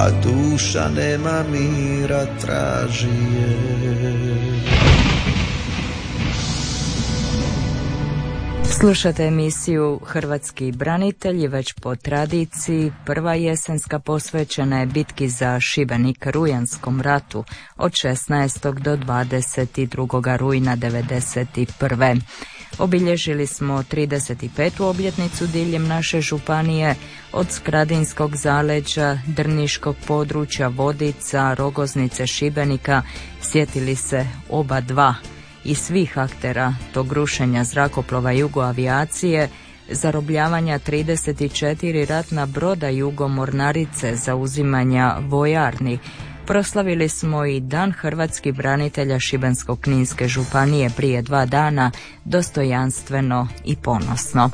a duša nema mira, traži je. Slušate emisiju Hrvatski branitelji, već po tradiciji. Prva jesenska posvećena je bitki za Šibenik, Rujanskom ratu od 16. do 22. rujna 1991. Obilježili smo 35. obljetnicu diljem naše županije, od Skradinskog zaleđa, Drniškog područja, Vodica, Rogoznice, Šibenika. Sjetili se oba dva i svih aktera tog rušenja zrakoplova Jugoavijacije, zarobljavanja 34 ratna broda Jugomornarice, zauzimanja vojarni. Proslavili smo i Dan hrvatskih branitelja Šibensko-kninske županije prije 2 dana, dostojanstveno i ponosno.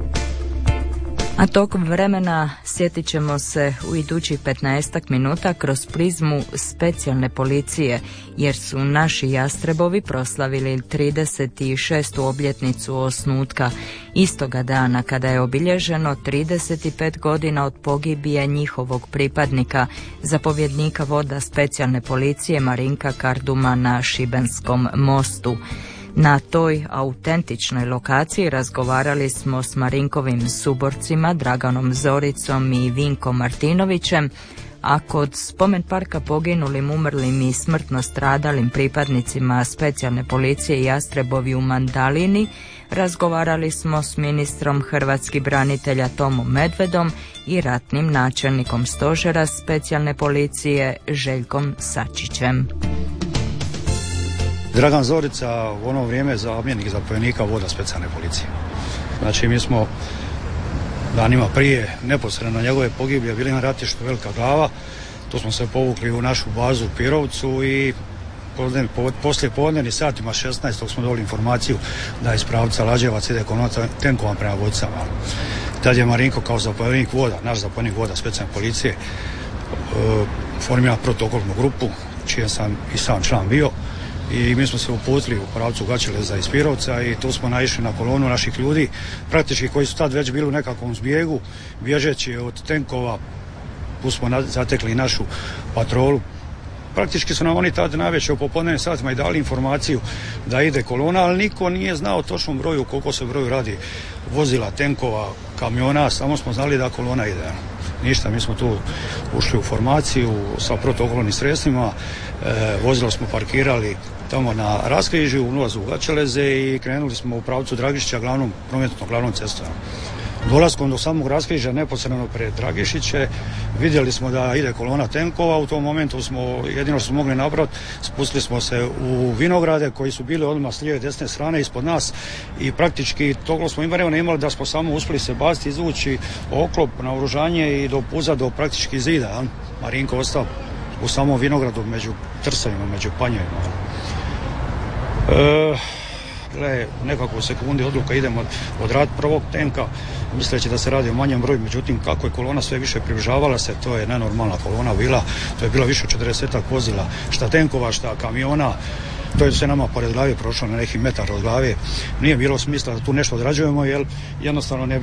A tog vremena sjetit ćemo se u idućih 15 minuta kroz prizmu specijalne policije, jer su naši jastrebovi proslavili 36. obljetnicu osnutka, istoga dana kada je obilježeno 35 godina od pogibije njihovog pripadnika, zapovjednika voda specijalne policije Marinka Karduma na Šibenskom mostu. Na toj autentičnoj lokaciji razgovarali smo s Marinkovim suborcima Draganom Zoricom i Vinkom Martinovićem, a kod spomen parka poginulim, umrlim i smrtno stradalim pripadnicima specijalne policije Jastrebovi u Mandalini razgovarali smo s ministrom hrvatskih branitelja Tomom Medvedom i ratnim načelnikom stožera specijalne policije Željkom Sačićem. Dragan Zorica u ono vrijeme zamjenik zapovjednika voda specijalne policije. Znači mi smo danima prije, neposredno njegove pogibije, bili na ratištu Velika Glava. Tu smo se povukli u našu bazu u Pirovcu i poslije podnevni satima 16. smo dobili informaciju da iz pravca Lađevac ide kolona tenkova prema Vodicama. Tad je Marinko kao zapovjednik voda, naš zapovjednik voda specijalne policije, formirao protokolnu grupu, čiji sam i sam član bio. I mi smo se uputili u pravcu Gaćeleza iz Pirovca i tu smo naišli na kolonu naših ljudi, praktički koji su tad već bili u nekakvom zbjegu, bježeći od tenkova. Tu smo zatekli našu patrolu. Praktički su nam oni tad navečer u popodnevnim satima i dali informaciju da ide kolona, ali niko nije znao točnom broju, koliko se broju radi vozila, tenkova, kamiona, samo smo znali da kolona ide. Ništa, mi smo tu ušli u formaciju sa protokolnim sredstvima, vozilo smo parkirali tamo na raskrižju, u ulazu u Gaćeleze i krenuli smo u pravcu Dragišića glavnom cestom. Dolaskom do samog raskrižja neposredno pred Dragišiće vidjeli smo da ide kolona tenkova. U tom momentu smo, jedino što smo mogli napraviti, spustili smo se u vinograde koji su bili odmah s lijeve i desne strane ispod nas i praktički toliko smo imali da smo samo uspjeli se baciti, izvući oklop, naoružanje i dopuzati do praktički zida. Marinko ostao u samom vinogradu među trsovima, među panjevima. U nekakvu sekundi odluka idemo odraditi prvog tenka, misleći da se radi o manjem broju, međutim kako je kolona sve više približavala se, to je nenormalna kolona bila, to je bilo više od 40 vozila, šta tenkova, šta kamiona, to je se nama pored glave prošlo na neki metar od glave, nije bilo smisla da tu nešto odrađujemo jer jednostavno ne